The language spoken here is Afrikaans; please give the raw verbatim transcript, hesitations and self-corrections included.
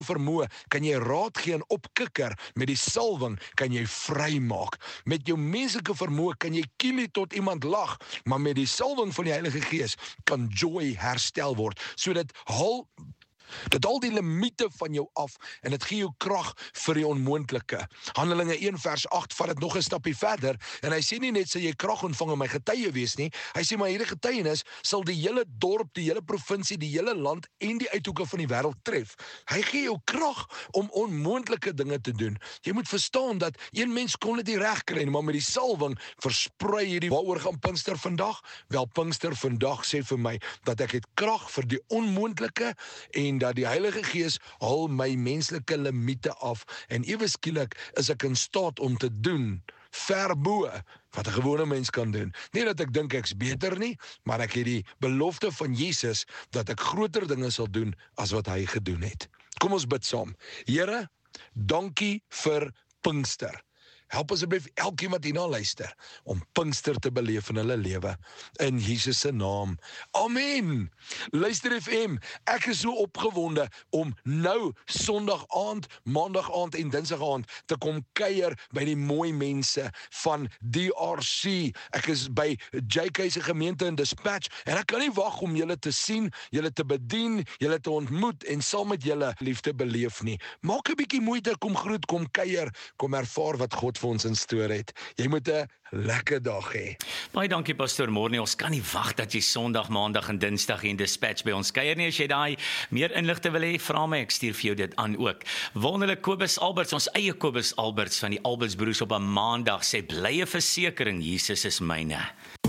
vermoë kan jy raad gee en opkikker, met die salwing kan jy vry maak. Met jou menslike vermoë kan jy kielie tot iemand lag, maar met die salwing van die Heilige Gees kan joy herstel word. So dit haal Dit al die limiete van jou af en dit gee jou krag vir die onmoontlike. Handelinge een vers agt vat dit nog 'n stapie verder en hy sê nie net sê jy krag ontvang en my getuie wees nie. Hy sê maar hierdie getuienis sal die hele dorp, die hele provinsie, die hele land en die uithoeke van die wêreld tref. Hy gee jou krag om onmoontlike dinge te doen. Jy moet verstaan dat een mens kon dit nie reg kry nie, maar met die salwing versprei hierdie. Waaroor gaan Pinkster vandag? Wel, Pinkster vandag sê vir my dat ek het krag vir die onmoontlike en dat die Heilige Gees haal my menslike limiete af en ewe skielik is ek in staat om te doen ver bo wat 'n gewone mens kan doen. Nie dat ek dink ek's beter nie, maar ek het die belofte van Jesus dat ek groter dinge sal doen as wat hy gedoen het. Kom ons bid saam. Here, dankie vir Pinkster. Help asseblief elkeen wat hierna luister om Pinkster te beleef in hulle lewe in Jesus se naam. Amen. Luister F M, ek is so opgewonde om nou Sondag aand, Maandag aand en Dinsdag aand te kom kuier by die mooi mense van D R C. Ek is by J K se gemeente in Dispatch en ek kan nie wag om julle te sien, julle te bedien, julle te ontmoet en saam met julle liefde beleef nie. Maak 'n bietjie moeite, kom groet, kom kuier, kom ervaar wat God vir ons in stoor het. Jy moet 'n lekker dag hê. Baie dankie Pastor Morne. Ons kan nie wag dat jy Sondag, Maandag en Dinsdag in Dispatch by ons kuier nie. As jy daai meer inligting wil hê, vra my, ek stuur vir jou dit aan ook. Wonderlik Kobus Alberts, ons eie Kobus Alberts van die Alberts Broers op 'n Maandag sê blye versekering, Jesus is myne.